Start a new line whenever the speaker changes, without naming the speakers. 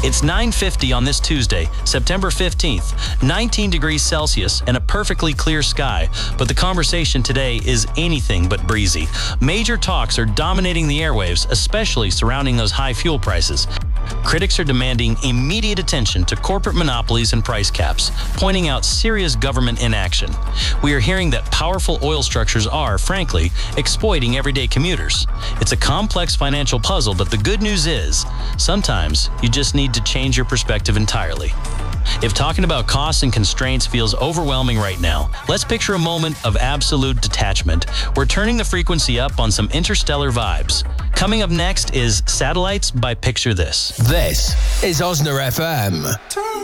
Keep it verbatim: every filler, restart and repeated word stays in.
It's nine fifty on this Tuesday, September fifteenth, nineteen degrees Celsius and a perfectly clear sky, but the conversation today is anything but breezy. Major talks are dominating the airwaves, especially surrounding those high fuel prices. Critics are demanding immediate attention to corporate monopolies and price caps, pointing out serious government inaction. We are hearing that powerful oil structures are, frankly, exploiting everyday commuters. It's a complex financial puzzle, but the good news is, sometimes you just need to change your perspective entirely. If talking about costs and constraints feels overwhelming right now, let's picture a moment of absolute detachment. We're turning the frequency up on some interstellar vibes. Coming up next is Satellites by Picture This.
This is Osna F M.